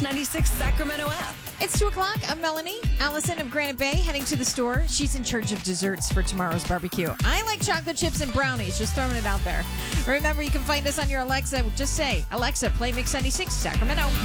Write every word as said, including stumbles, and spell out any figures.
ninety-six Sacramento app. It's two o'clock. I'm Melanie. Allison of Granite Bay heading to the store. She's in charge of desserts for tomorrow's barbecue. I like chocolate chips and brownies. Just throwing it out there. Remember, you can find us on your Alexa. Just say, Alexa, play Mix ninety-six Sacramento.